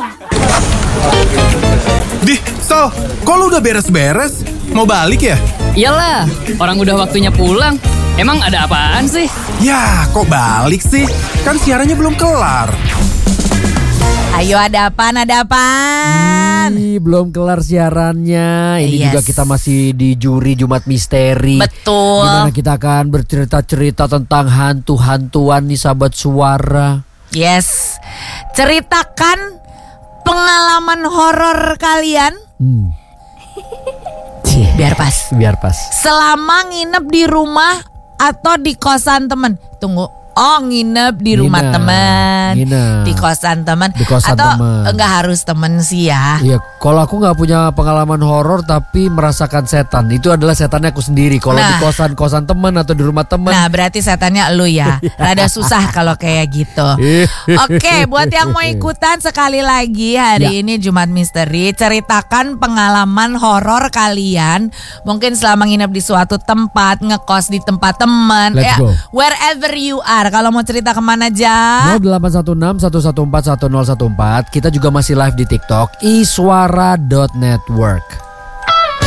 Dih, Sal, kok lu udah beres-beres? Mau balik ya? Iyalah, orang udah waktunya pulang. Emang ada apaan sih? Ya, kok balik sih? Kan siarannya belum kelar. Ayo ada apaan? Belum kelar siarannya. Ini Yes. juga kita masih di juri Jumat Misteri. Betul. Dimana kita akan bercerita-cerita tentang hantu-hantuan nih sahabat suara. Yes. Ceritakan pengalaman horor kalian. Biar pas. Biar pas. Selama nginep di rumah atau di kosan temen. Tunggu. Oh, nginep di rumah Nginep, teman, nginep. di kosan teman, Di kosan atau teman. enggak harus temen sih ya. Iya, kalau aku nggak punya pengalaman horor tapi merasakan setan, itu adalah setannya aku sendiri. Kalau di Nah. kosan teman atau di rumah teman. Nah, berarti setannya elu ya. Rada susah kalau kayak gitu. Oke, buat yang mau ikutan sekali lagi hari ini Jumat Misteri, ceritakan pengalaman horor kalian. Mungkin selama nginep di suatu tempat, ngekos di tempat teman, Let's go. wherever you are. Kalau mau cerita kemana aja? 0816 114 1014. Kita juga masih live di TikTok iswara.network.